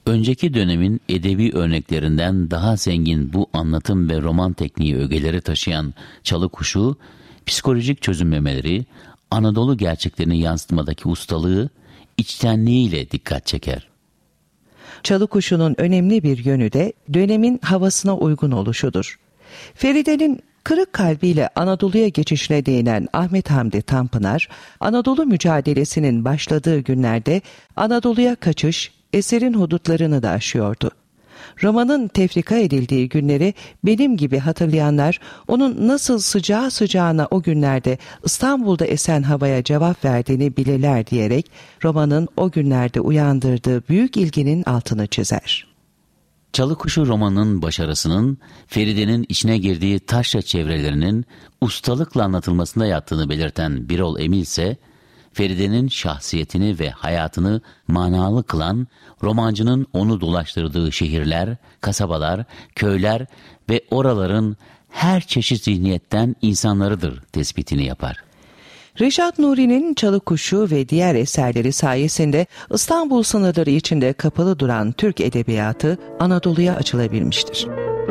Önceki dönemin edebi örneklerinden daha zengin bu anlatım ve roman tekniği ögeleri taşıyan Çalı Kuşu, psikolojik çözümlemeleri, Anadolu gerçeklerini yansıtmadaki ustalığı, içtenliğiyle dikkat çeker. Çalı Kuşu'nun önemli bir yönü de dönemin havasına uygun oluşudur. Feride'nin kırık kalbiyle Anadolu'ya geçişine değinen Ahmet Hamdi Tanpınar, Anadolu mücadelesinin başladığı günlerde Anadolu'ya kaçış, eserin hudutlarını da aşıyordu. Romanın tefrika edildiği günleri benim gibi hatırlayanlar onun nasıl sıcağı sıcağına o günlerde İstanbul'da esen havaya cevap verdiğini bilirler diyerek romanın o günlerde uyandırdığı büyük ilginin altını çizer. Çalı Kuşu romanının başarısının Feride'nin içine girdiği taşra çevrelerinin ustalıkla anlatılmasında yattığını belirten Birol Emil ise Feride'nin şahsiyetini ve hayatını manalı kılan romancının onu dolaştırdığı şehirler, kasabalar, köyler ve oraların her çeşit zihniyetten insanlarıdır tespitini yapar. Reşat Nuri'nin Çalı Kuşu ve diğer eserleri sayesinde İstanbul sınırları içinde kapalı duran Türk edebiyatı Anadolu'ya açılabilmiştir.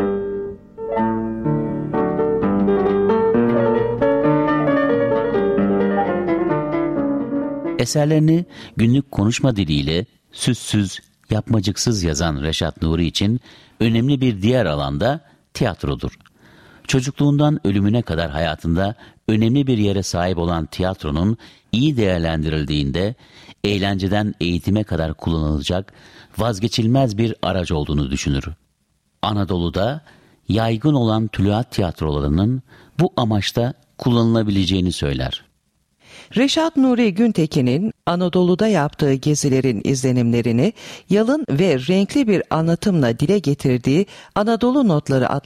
Eserlerini günlük konuşma diliyle süssüz, yapmacıksız yazan Reşat Nuri için önemli bir diğer alanda tiyatrodur. Çocukluğundan ölümüne kadar hayatında önemli bir yere sahip olan tiyatronun iyi değerlendirildiğinde eğlenceden eğitime kadar kullanılacak vazgeçilmez bir araç olduğunu düşünür. Anadolu'da yaygın olan tuluat tiyatrolarının bu amaçta kullanılabileceğini söyler. Reşat Nuri Güntekin'in Anadolu'da yaptığı gezilerin izlenimlerini yalın ve renkli bir anlatımla dile getirdiği Anadolu Notları adlı